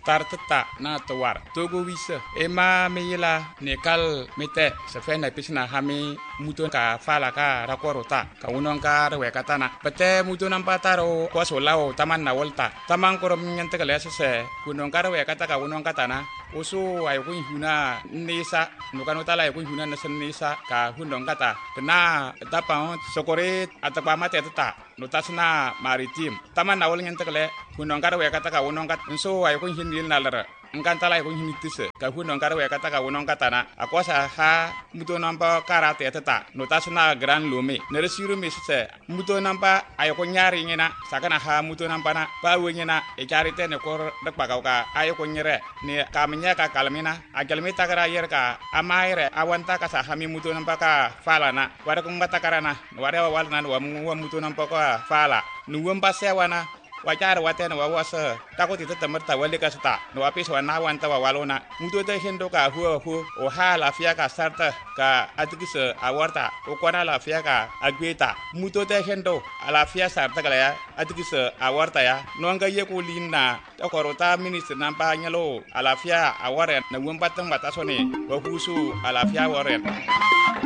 tartata na tawar togo wisa ema meyila nekal mete se fe na pisna hami muto ka fala ka rakorota ka unon ka rewe katana pete muto nampataro ko solao taman na volta taman korom nyante kale se kunon ka rewe kata ka unon katana usu ay kun huna nisa nukano tala ay kun huna nasen nisa ka hundong kata kena tapang sokore atapa mate tata notasna maritim taman na wol nyante kale kunon ka rewe kata ka unon kat so ay kun hinil nalara engkantala ay kun hinitise ka hundong ka rewe kata ka unon katana akwasa ha muto nampa karate tata notasna gran lume neresiru misse muto nampa ay kun nyari ngena sakana ha muto nampa na bawe ngena e charite ne kor dak pakauka ay kun nyere ne kaminya ka kalmina agalmi takara yer ka amaire awanta ka sa hami muto nampa ka fala na wara kun batakarana wara walna wa muto nampa ka fala nuwam pasewana wajar watena wawasa takut itu temerta wali kasata no apis wana wanta walona muto te hendo ka hu o ha la fia ka sarta ka atikise awarta o kwana la fia ka agweta muto te hendo ala fia sarta kala ya atikise awarta ya no anga ye ko linna to korota minister nampa nyalo ala fia aware na wumbatang batasone wa husu ala fia aware